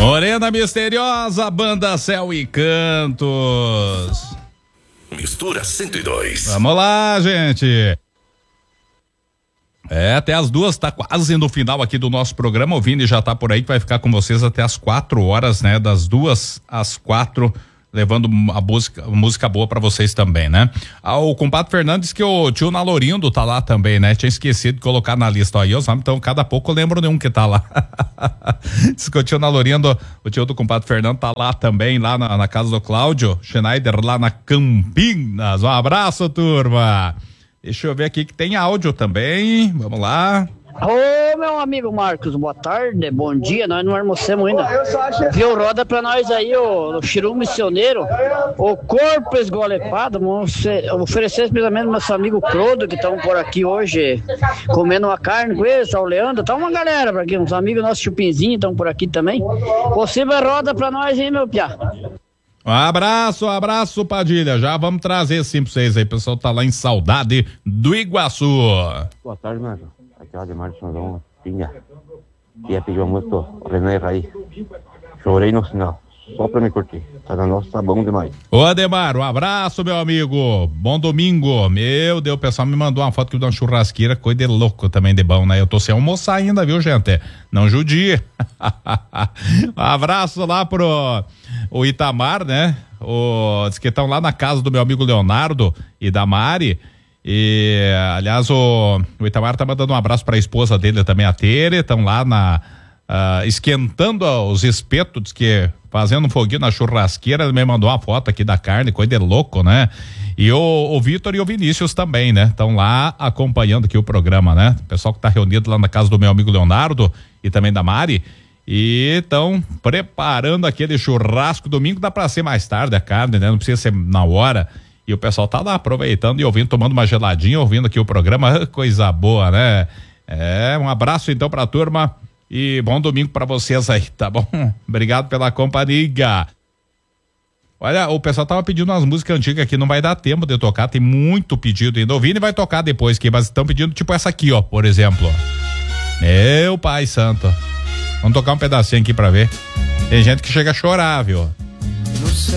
Morena Misteriosa, Banda Céu e Cantos. Mistura 102. Vamos lá, gente. Até as 2, tá quase no final aqui do nosso programa. O Vini já tá por aí, que vai ficar com vocês até as 4 horas, né? Das 2 às 4, levando a música boa pra vocês também, né? O compadre Fernandes, que o tio Nalorindo tá lá também, né? Tinha esquecido de colocar na lista aí, então cada pouco eu lembro de um que tá lá. Diz que o tio Nalorindo, o tio do compadre Fernando tá lá também, lá na casa do Cláudio Schneider, lá na Campinas. Um abraço, turma. Deixa eu ver aqui que tem áudio também, vamos lá. Ô, meu amigo Marcos, boa tarde, bom dia, nós não almoçamos ainda. Viu, roda pra nós aí o Chiru Missioneiro, o Corpo Esgolepado. Vamos oferecer especialmente meus amigos Clodo, que estão por aqui hoje, comendo uma carne com eles, tá o Leandro, tá uma galera por aqui, uns amigos nossos Chupinzinho estão por aqui também. Você vai roda pra nós aí, meu piá. Um abraço, Padilha. Já vamos trazer sim pra vocês aí. O pessoal tá lá em Saudade do Iguaçu. Boa tarde, Marcos. Aqui é o Ademar de São João, Pinha. Ia pedir uma música, René Raí. Chorei no sinal, só pra me curtir. Tá na nossa, tá bom demais. Ô, Ademar, um abraço, meu amigo. Bom domingo. Meu Deus, o pessoal me mandou uma foto que deu uma churrasqueira, coisa de louco também de bom, né? Eu tô sem almoçar ainda, viu, gente? Não judia. Um abraço lá pro o Itamar, né? Diz que estão lá na casa do meu amigo Leonardo e da Mari. E, aliás, o Itamar tá mandando um abraço pra esposa dele também, a Tere. Estão lá esquentando os espetos, diz que fazendo um foguinho na churrasqueira. Ele me mandou uma foto aqui da carne, coisa de louco, né? E o Vitor e o Vinícius também, né? Estão lá acompanhando aqui o programa, né? O pessoal que tá reunido lá na casa do meu amigo Leonardo e também da Mari. E estão preparando aquele churrasco. Domingo dá pra ser mais tarde a carne, né? Não precisa ser na hora. E o pessoal tá lá aproveitando e ouvindo, tomando uma geladinha, ouvindo aqui o programa. Coisa boa, né? Um abraço então pra turma e bom domingo pra vocês aí, tá bom? Obrigado pela companhia. Olha, o pessoal tava pedindo umas músicas antigas aqui, não vai dar tempo de tocar, tem muito pedido ainda. O Vini vai tocar depois aqui, mas estão pedindo tipo essa aqui, ó, por exemplo. Meu pai santo. Vamos tocar um pedacinho aqui pra ver. Tem gente que chega a chorar, viu?